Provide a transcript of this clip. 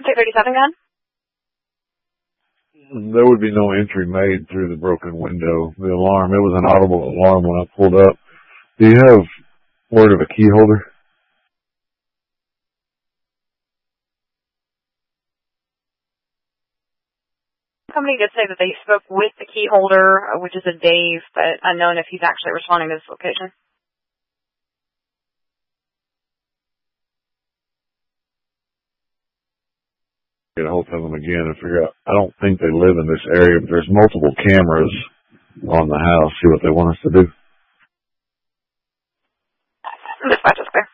237 gun? There would be no entry made through the broken window. The alarm, it was an audible alarm when I pulled up. Do you have word of a key holder? The company did say that they spoke with the key holder, which is a Dave, but unknown if he's actually responding to this location. Get a hold of them again and figure out. I don't think they live in this area, but there's multiple cameras on the house. See what they want us to do. Dispatch is clear.